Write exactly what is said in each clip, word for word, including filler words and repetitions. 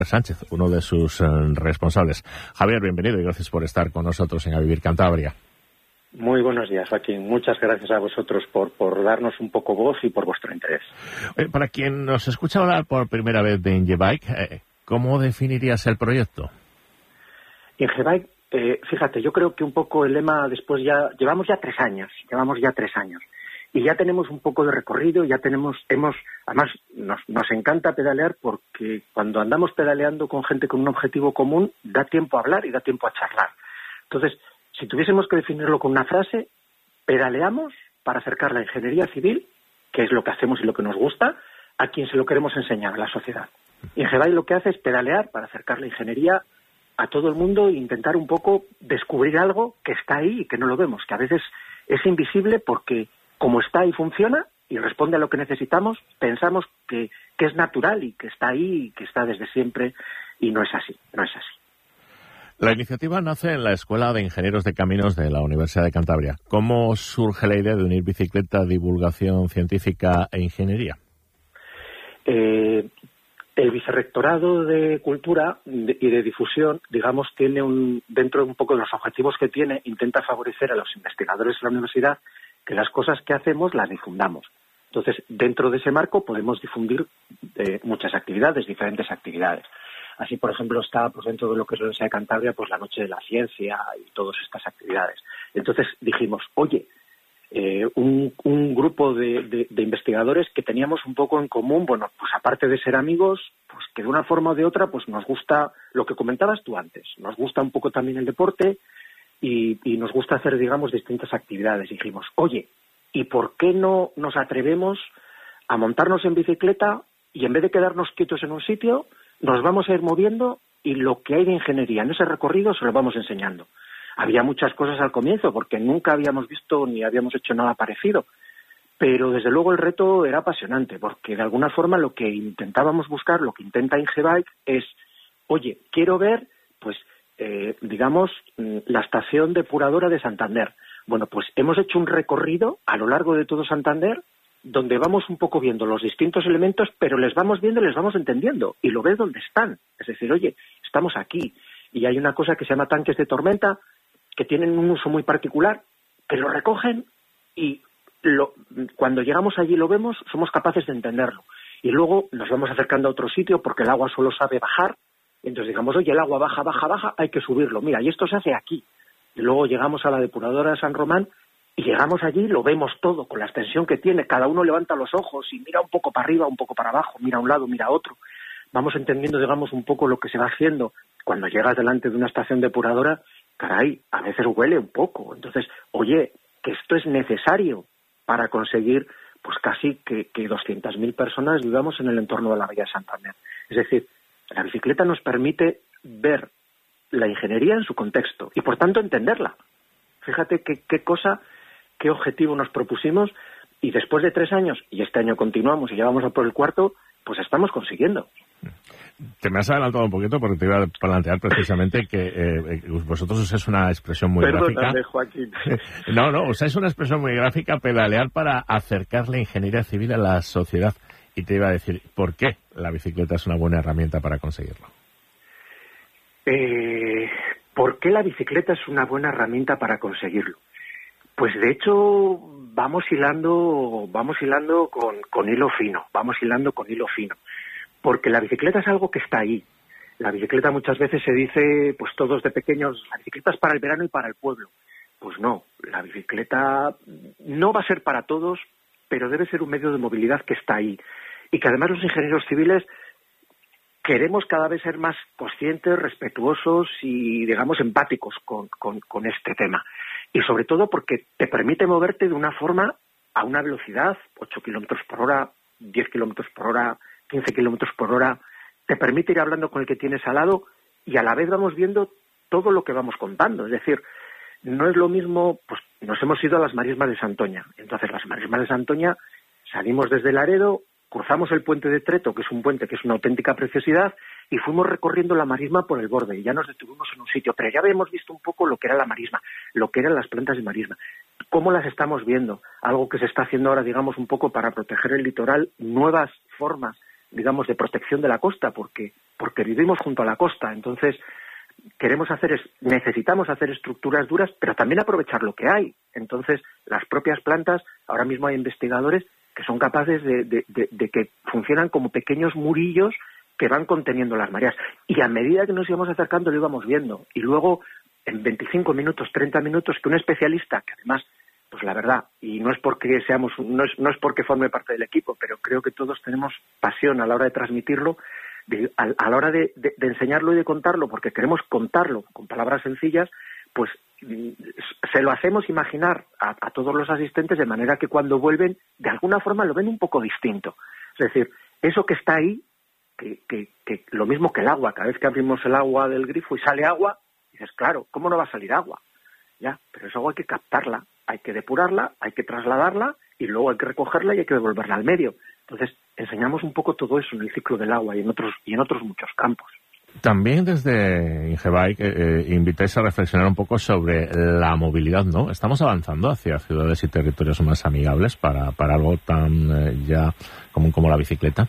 Sánchez, uno de sus eh, responsables. Javier, bienvenido y gracias por estar con nosotros en A Vivir Cantabria. Muy buenos días, Joaquín. Muchas gracias a vosotros por, por darnos un poco voz y por vuestro interés. Eh, para quien nos escucha hablar por primera vez de Ingebike, eh, ¿cómo definirías el proyecto? Ingebike, eh, fíjate, yo creo que un poco el lema después ya... Llevamos ya tres años, llevamos ya tres años. Y ya tenemos un poco de recorrido, ya tenemos... hemos Además, nos, nos encanta pedalear porque cuando andamos pedaleando con gente con un objetivo común, da tiempo a hablar y da tiempo a charlar. Entonces, si tuviésemos que definirlo con una frase, pedaleamos para acercar la ingeniería civil, que es lo que hacemos y lo que nos gusta, a quien se lo queremos enseñar, a la sociedad. Y Ingebike lo que hace es pedalear para acercar la ingeniería a todo el mundo e intentar un poco descubrir algo que está ahí y que no lo vemos, que a veces es invisible porque como está y funciona y responde a lo que necesitamos, pensamos que, que es natural y que está ahí y que está desde siempre, y no es así, no es así. La iniciativa nace en la Escuela de Ingenieros de Caminos de la Universidad de Cantabria. ¿Cómo surge la idea de unir bicicleta, divulgación científica e ingeniería? Eh, el Vicerrectorado de Cultura y de Difusión, digamos, tiene un, dentro de un poco de los objetivos que tiene, intenta favorecer a los investigadores de la universidad que las cosas que hacemos las difundamos. Entonces, dentro de ese marco podemos difundir eh, muchas actividades, diferentes actividades. Así, por ejemplo, está pues, dentro de lo que es la Universidad de Cantabria, pues la Noche de la Ciencia y todas estas actividades. Entonces dijimos, oye, eh, un, un grupo de, de, de investigadores que teníamos un poco en común, bueno, pues aparte de ser amigos, pues que de una forma o de otra, pues nos gusta lo que comentabas tú antes, nos gusta un poco también el deporte y, y nos gusta hacer, digamos, distintas actividades. Y dijimos, oye, ¿y por qué no nos atrevemos a montarnos en bicicleta y en vez de quedarnos quietos en un sitio, nos vamos a ir moviendo y lo que hay de ingeniería en ese recorrido se lo vamos enseñando? Había muchas cosas al comienzo porque nunca habíamos visto ni habíamos hecho nada parecido, pero desde luego el reto era apasionante porque de alguna forma lo que intentábamos buscar, lo que intenta Ingebike es, oye, quiero ver, pues, eh, digamos, la estación depuradora de Santander. Bueno, pues hemos hecho un recorrido a lo largo de todo Santander donde vamos un poco viendo los distintos elementos, pero les vamos viendo y les vamos entendiendo, y lo ves donde están. Es decir, oye, estamos aquí, y hay una cosa que se llama tanques de tormenta, que tienen un uso muy particular, que lo recogen, y lo, cuando llegamos allí y lo vemos, somos capaces de entenderlo. Y luego nos vamos acercando a otro sitio, porque el agua solo sabe bajar, y entonces digamos, oye, el agua baja, baja, baja, hay que subirlo. Mira, y esto se hace aquí. Y luego llegamos a la depuradora de San Román, y llegamos allí, lo vemos todo, con la extensión que tiene, cada uno levanta los ojos y mira un poco para arriba, un poco para abajo, mira a un lado, mira a otro. Vamos entendiendo, digamos, un poco lo que se va haciendo. Cuando llegas delante de una estación depuradora, caray, a veces huele un poco. Entonces, oye, que esto es necesario para conseguir, pues casi que, que doscientas mil personas vivamos en el entorno de la Bahía de Santander. Es decir, la bicicleta nos permite ver la ingeniería en su contexto y, por tanto, entenderla. Fíjate qué, qué cosa... qué objetivo nos propusimos, y después de tres años, y este año continuamos y ya vamos a por el cuarto, pues estamos consiguiendo. Te me has adelantado un poquito porque te iba a plantear precisamente que eh, vosotros usáis una expresión muy Perdóname, gráfica. Joaquín. No, no, usáis una expresión muy gráfica, pedalear para acercar la ingeniería civil a la sociedad. Y te iba a decir, ¿por qué la bicicleta es una buena herramienta para conseguirlo? Eh, ¿Por qué la bicicleta es una buena herramienta para conseguirlo? Pues de hecho vamos hilando, vamos hilando con, con hilo fino, vamos hilando con hilo fino, porque la bicicleta es algo que está ahí. La bicicleta muchas veces se dice, pues todos de pequeños, la bicicleta es para el verano y para el pueblo. Pues no, la bicicleta no va a ser para todos, pero debe ser un medio de movilidad que está ahí. Y que además los ingenieros civiles queremos cada vez ser más conscientes, respetuosos y, digamos, empáticos con, con, con este tema. Y sobre todo porque te permite moverte de una forma a una velocidad, ocho kilómetros por hora, diez kilómetros por hora, quince kilómetros por hora, te permite ir hablando con el que tienes al lado y a la vez vamos viendo todo lo que vamos contando. Es decir, no es lo mismo, pues nos hemos ido a las marismas de Santoña. Entonces, las marismas de Santoña, salimos desde Laredo, cruzamos el puente de Treto, que es un puente que es una auténtica preciosidad, y fuimos recorriendo la marisma por el borde, y ya nos detuvimos en un sitio, pero ya habíamos visto un poco lo que era la marisma, lo que eran las plantas de marisma, cómo las estamos viendo, algo que se está haciendo ahora, digamos, un poco para proteger el litoral, nuevas formas digamos, de protección de la costa, porque, porque vivimos junto a la costa. Entonces, queremos hacer, es, necesitamos hacer estructuras duras, pero también aprovechar lo que hay. Entonces, las propias plantas, ahora mismo hay investigadores que son capaces de, de, de, de que funcionan como pequeños murillos que van conteniendo las mareas. Y a medida que nos íbamos acercando lo íbamos viendo. Y luego, en veinticinco minutos, treinta minutos, que un especialista, que además, pues la verdad, y no es porque seamos, no es, no es porque forme parte del equipo, pero creo que todos tenemos pasión a la hora de transmitirlo, de, a, a la hora de, de, de enseñarlo y de contarlo, porque queremos contarlo con palabras sencillas, pues se lo hacemos imaginar a, a todos los asistentes de manera que cuando vuelven, de alguna forma lo ven un poco distinto. Es decir, eso que está ahí, que, que, que lo mismo que el agua, cada vez que abrimos el agua del grifo y sale agua, dices, claro, ¿cómo no va a salir agua? Ya, pero esa agua hay que captarla, hay que depurarla, hay que trasladarla y luego hay que recogerla y hay que devolverla al medio. Entonces, enseñamos un poco todo eso en el ciclo del agua y en otros, y en otros muchos campos. También desde Ingebike eh, invitáis a reflexionar un poco sobre la movilidad, ¿no? Estamos avanzando hacia ciudades y territorios más amigables para, para algo tan eh, ya común como la bicicleta.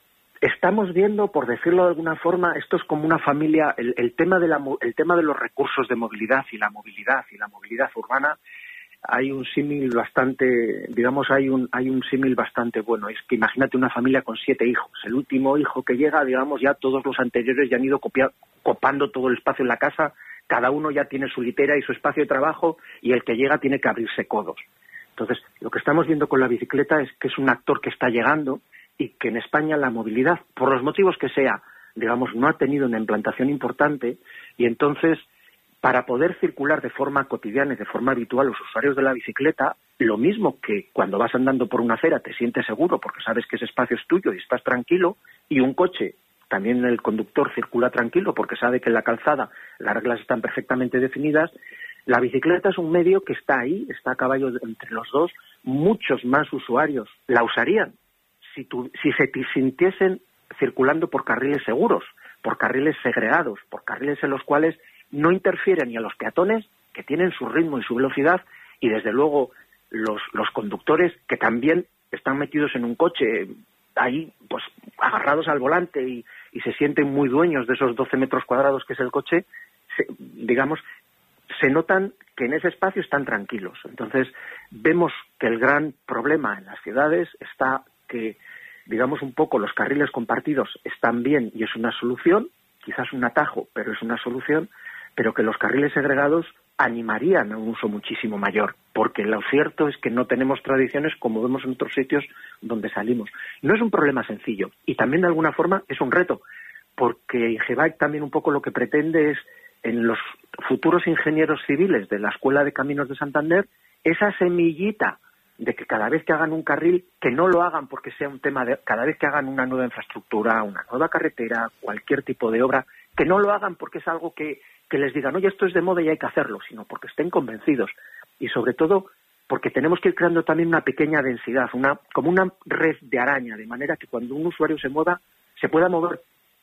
Estamos viendo, por decirlo de alguna forma, esto es como una familia, el, el tema de la, el tema de los recursos de movilidad y la movilidad y la movilidad urbana. Hay un símil bastante, digamos, hay un hay un símil bastante bueno. Es que imagínate una familia con siete hijos. El último hijo que llega, digamos, ya todos los anteriores ya han ido copia, copando todo el espacio en la casa. Cada uno ya tiene su litera y su espacio de trabajo y el que llega tiene que abrirse codos. Entonces, lo que estamos viendo con la bicicleta es que es un actor que está llegando y que en España la movilidad, por los motivos que sea, digamos, no ha tenido una implantación importante y entonces, para poder circular de forma cotidiana y de forma habitual los usuarios de la bicicleta, lo mismo que cuando vas andando por una acera te sientes seguro porque sabes que ese espacio es tuyo y estás tranquilo, y un coche, también el conductor circula tranquilo porque sabe que en la calzada las reglas están perfectamente definidas. La bicicleta es un medio que está ahí, está a caballo entre los dos. Muchos más usuarios la usarían si, tu, si se sintiesen circulando por carriles seguros, por carriles segregados, por carriles en los cuales no interfieren ni a los peatones, que tienen su ritmo y su velocidad, y desde luego los, los conductores que también están metidos en un coche ahí, pues agarrados al volante y, y se sienten muy dueños de esos doce metros cuadrados que es el coche, se, digamos, se notan que en ese espacio están tranquilos. Entonces, vemos que el gran problema en las ciudades está que, digamos, un poco los carriles compartidos están bien y es una solución, quizás un atajo, pero es una solución, pero que los carriles segregados animarían a un uso muchísimo mayor, porque lo cierto es que no tenemos tradiciones como vemos en otros sitios donde salimos. No es un problema sencillo, y también de alguna forma es un reto, porque Ingebike también un poco lo que pretende es, en los futuros ingenieros civiles de la Escuela de Caminos de Santander, esa semillita de que cada vez que hagan un carril, que no lo hagan porque sea un tema de, cada vez que hagan una nueva infraestructura, una nueva carretera, cualquier tipo de obra, que no lo hagan porque es algo que que les digan, oye, esto es de moda y hay que hacerlo, sino porque estén convencidos. Y sobre todo, porque tenemos que ir creando también una pequeña densidad, una como una red de araña, de manera que cuando un usuario se mueva, se pueda mover,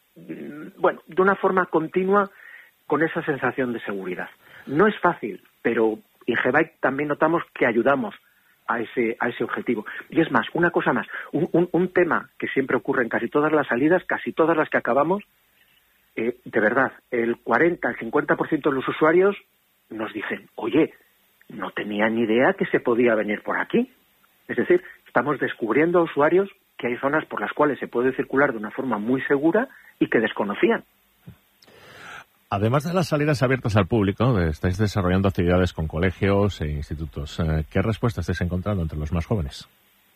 bueno, de una forma continua con esa sensación de seguridad. No es fácil, pero Ingebike también notamos que ayudamos a ese, a ese objetivo. Y es más, una cosa más, un, un, un tema que siempre ocurre en casi todas las salidas, casi todas las que acabamos, Eh, de verdad, el cuarenta, el cincuenta por ciento de los usuarios nos dicen, oye, no tenía ni idea que se podía venir por aquí. Es decir, estamos descubriendo usuarios que hay zonas por las cuales se puede circular de una forma muy segura y que desconocían. Además de las salidas abiertas al público, estáis desarrollando actividades con colegios e institutos. ¿Qué respuesta estáis encontrando entre los más jóvenes?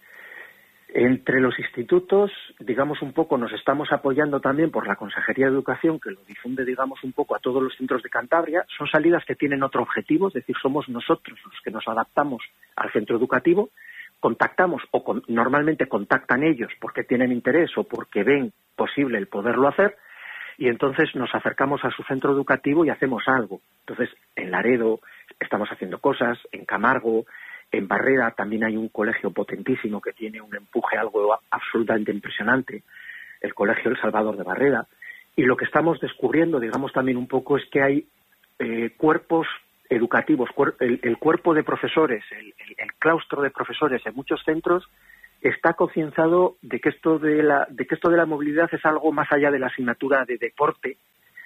Entre los institutos, digamos un poco, nos estamos apoyando también por la Consejería de Educación, que lo difunde, digamos, un poco a todos los centros de Cantabria. Son salidas que tienen otro objetivo, es decir, somos nosotros los que nos adaptamos al centro educativo, contactamos, o con, normalmente contactan ellos porque tienen interés o porque ven posible el poderlo hacer, y entonces nos acercamos a su centro educativo y hacemos algo. Entonces, en Laredo estamos haciendo cosas, en Camargo, en Barrera también hay un colegio potentísimo que tiene un empuje algo absolutamente impresionante, el Colegio El Salvador de Barrera. Y lo que estamos descubriendo, digamos también un poco, es que hay eh, cuerpos educativos, cuer el, el cuerpo de profesores, el, el, el claustro de profesores en muchos centros está concienciado de que esto de la de que esto de la movilidad es algo más allá de la asignatura de deporte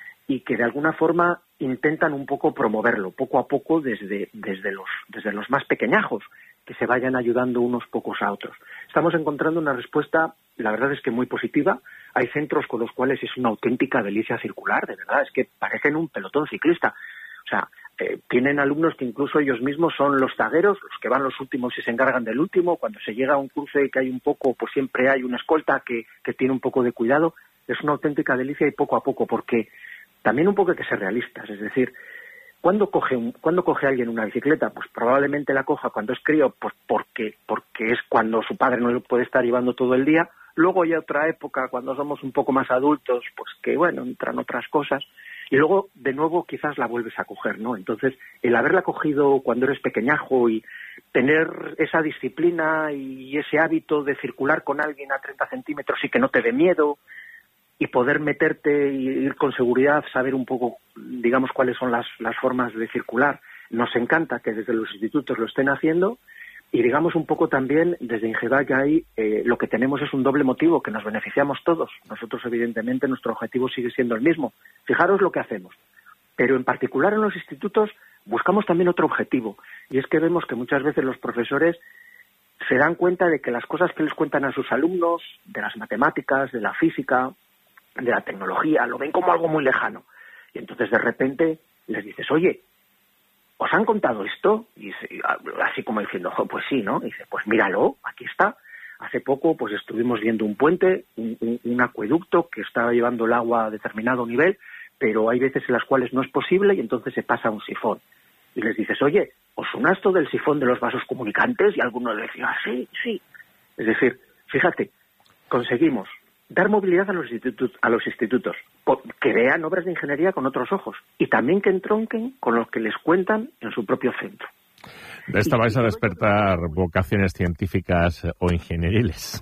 y que de alguna forma intentan un poco promoverlo poco a poco desde desde los desde los más pequeñajos, que se vayan ayudando unos pocos a otros. Estamos encontrando una respuesta, la verdad es que muy positiva. Hay centros con los cuales es una auténtica delicia circular, de verdad, es que parecen un pelotón ciclista. O sea, eh, tienen alumnos que incluso ellos mismos son los zagueros, los que van los últimos y se encargan del último. Cuando se llega a un cruce que hay un poco, pues siempre hay una escolta que, que tiene un poco de cuidado. Es una auténtica delicia y poco a poco, porque también un poco hay que ser realistas. Es decir, ¿cuándo coge, un, ¿cuándo coge alguien una bicicleta? Pues probablemente la coja cuando es crío, pues porque, porque es cuando su padre no lo puede estar llevando todo el día. Luego hay otra época, cuando somos un poco más adultos, pues que, bueno, entran otras cosas. Y luego, de nuevo, quizás la vuelves a coger, ¿no? Entonces, el haberla cogido cuando eres pequeñajo y tener esa disciplina y ese hábito de circular con alguien a treinta centímetros y que no te dé miedo, y poder meterte y ir con seguridad, saber un poco, digamos, cuáles son las, las formas de circular. Nos encanta que desde los institutos lo estén haciendo. Y digamos un poco también, desde Ingebike ahí, eh, lo que tenemos es un doble motivo, que nos beneficiamos todos. Nosotros, evidentemente, nuestro objetivo sigue siendo el mismo. Fijaros lo que hacemos. Pero en particular en los institutos buscamos también otro objetivo. Y es que vemos que muchas veces los profesores se dan cuenta de que las cosas que les cuentan a sus alumnos, de las matemáticas, de la física, de la tecnología, lo ven como algo muy lejano. Y entonces de repente les dices, oye, ¿os han contado esto? Y así como diciendo, pues sí, ¿no? Y dice, pues míralo, aquí está. Hace poco pues estuvimos viendo un puente, un, un, un acueducto que estaba llevando el agua a determinado nivel, pero hay veces en las cuales no es posible y entonces se pasa a un sifón. Y les dices, oye, ¿os suena esto del sifón de los vasos comunicantes? Y alguno le decía, ah, sí, sí. Es decir, fíjate, conseguimos dar movilidad a los institutos, a los institutos, que vean obras de ingeniería con otros ojos y también que entronquen con lo que les cuentan en su propio centro. De esta vais a despertar vocaciones científicas o ingenieriles.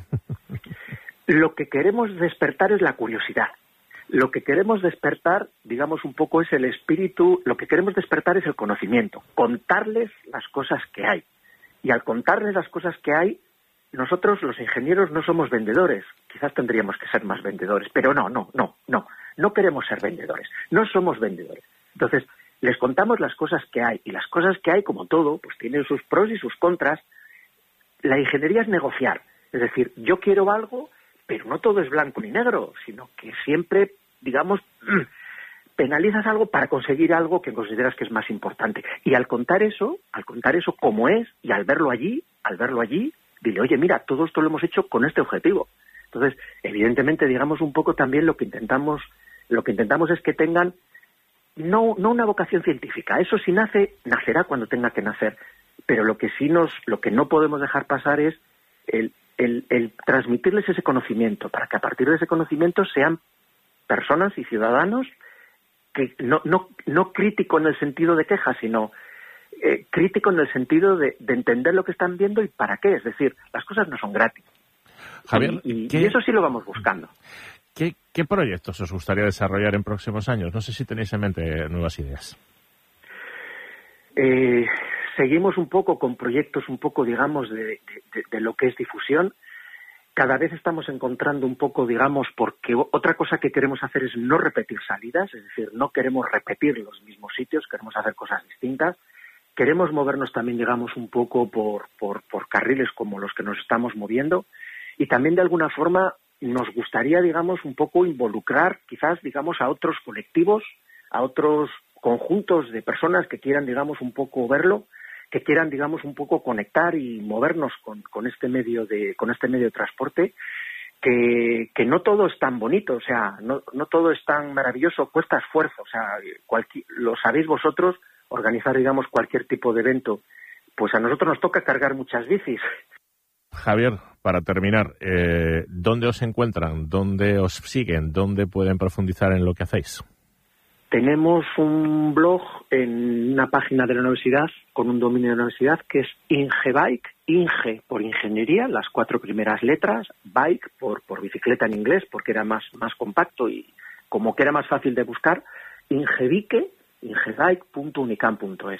Lo que queremos despertar es la curiosidad. Lo que queremos despertar, digamos un poco, es el espíritu, lo que queremos despertar es el conocimiento, contarles las cosas que hay. Y al contarles las cosas que hay, nosotros, los ingenieros, no somos vendedores. Quizás tendríamos que ser más vendedores, pero no, no, no, no. No queremos ser vendedores. No somos vendedores. Entonces, les contamos las cosas que hay. Y las cosas que hay, como todo, pues tienen sus pros y sus contras. La ingeniería es negociar. Es decir, yo quiero algo, pero no todo es blanco ni negro, sino que siempre, digamos, penalizas algo para conseguir algo que consideras que es más importante. Y al contar eso, al contar eso como es, y al verlo allí, al verlo allí, dile, oye, mira, todo esto lo hemos hecho con este objetivo. Entonces, evidentemente, digamos un poco también lo que intentamos, lo que intentamos es que tengan no, no una vocación científica. Eso si nace, nacerá cuando tenga que nacer. Pero lo que sí nos, lo que no podemos dejar pasar es el, el, el transmitirles ese conocimiento, para que a partir de ese conocimiento sean personas y ciudadanos que no, no, no crítico en el sentido de queja, sino Eh, crítico en el sentido de, de entender lo que están viendo y para qué. Es decir, las cosas no son gratis. Javier, y, ¿qué, y eso sí lo vamos buscando. ¿qué, ¿Qué proyectos os gustaría desarrollar en próximos años? No sé si tenéis en mente nuevas ideas. Eh, seguimos un poco con proyectos un poco, digamos, de, de, de lo que es difusión. Cada vez estamos encontrando un poco, digamos, porque otra cosa que queremos hacer es no repetir salidas, es decir, no queremos repetir los mismos sitios, queremos hacer cosas distintas. Queremos movernos también, digamos, un poco por, por, por carriles como los que nos estamos moviendo y también de alguna forma nos gustaría, digamos, un poco involucrar quizás, digamos, a otros colectivos, a otros conjuntos de personas que quieran, digamos, un poco verlo, que quieran, digamos, un poco conectar y movernos con, con este medio de, con este medio de transporte, que, que no todo es tan bonito, o sea, no, no todo es tan maravilloso, cuesta esfuerzo, o sea, cualquier, lo sabéis vosotros. Organizar, digamos, cualquier tipo de evento, pues a nosotros nos toca cargar muchas bicis. Javier, para terminar, eh, ¿dónde os encuentran? ¿Dónde os siguen? ¿Dónde pueden profundizar en lo que hacéis? Tenemos un blog en una página de la universidad, con un dominio de la universidad, que es Ingebike, Inge por ingeniería, las cuatro primeras letras, bike por, por bicicleta en inglés, porque era más, más compacto y como que era más fácil de buscar, Ingebike, ingebike punto unicam punto es.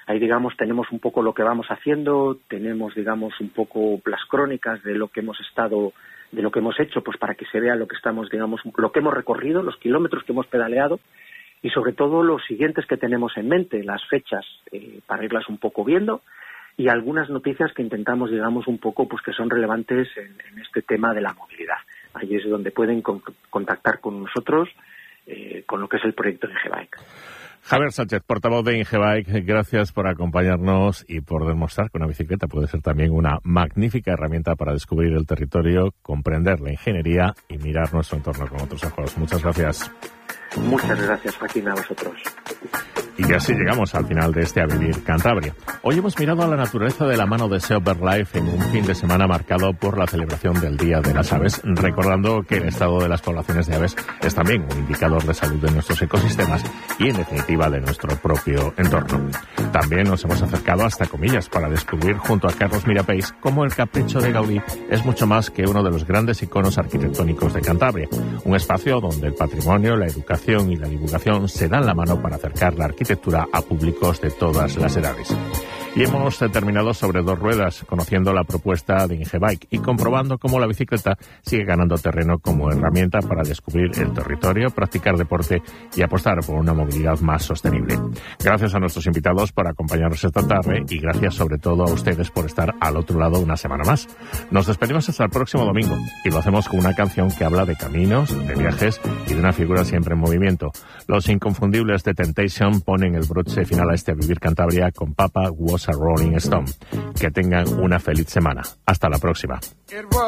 Ahí, digamos, tenemos un poco lo que vamos haciendo, tenemos, digamos, un poco las crónicas de lo que hemos estado, de lo que hemos hecho, pues para que se vea lo que estamos, digamos, lo que hemos recorrido, los kilómetros que hemos pedaleado y sobre todo los siguientes que tenemos en mente, las fechas, eh, para irlas un poco viendo y algunas noticias que intentamos, digamos, un poco, pues que son relevantes en, en este tema de la movilidad. Ahí es donde pueden con, contactar con nosotros eh, con lo que es el proyecto de Ingebike. Javier Sánchez, portavoz de Ingebike, gracias por acompañarnos y por demostrar que una bicicleta puede ser también una magnífica herramienta para descubrir el territorio, comprender la ingeniería y mirar nuestro entorno con otros ojos. Muchas gracias. Muchas gracias, Joaquín, a vosotros. Y así llegamos al final de este A Vivir Cantabria. Hoy hemos mirado a la naturaleza de la mano de Sea BirdLife en un fin de semana marcado por la celebración del Día de las Aves, recordando que el estado de las poblaciones de aves es también un indicador de salud de nuestros ecosistemas y, en definitiva, de nuestro propio entorno. También nos hemos acercado hasta Comillas para descubrir junto a Carlos Mirapeix cómo el Capricho de Gaudí es mucho más que uno de los grandes iconos arquitectónicos de Cantabria, un espacio donde el patrimonio, la educación y la divulgación se dan la mano para acercar la arquitectura a públicos de todas las edades. Y hemos terminado sobre dos ruedas, conociendo la propuesta de Ingebike y comprobando cómo la bicicleta sigue ganando terreno como herramienta para descubrir el territorio, practicar deporte y apostar por una movilidad más sostenible. Gracias a nuestros invitados por acompañarnos esta tarde y gracias sobre todo a ustedes por estar al otro lado una semana más. Nos despedimos hasta el próximo domingo y lo hacemos con una canción que habla de caminos, de viajes y de una figura siempre en movimiento. Los inconfundibles de Temptation ponen el broche final a este A Vivir Cantabria con Papa Was a Rolling Stone. Que tengan una feliz semana. Hasta la próxima.